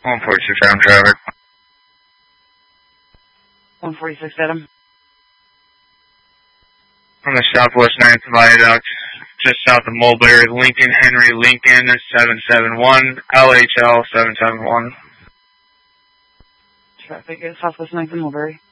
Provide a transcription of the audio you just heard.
146 Adam traffic. 146 Adam. On the Southwest 9th Viaduct, just south of Mulberry, Lincoln Henry Lincoln 771, LHL 771. Traffic at Southwest 9th and Mulberry.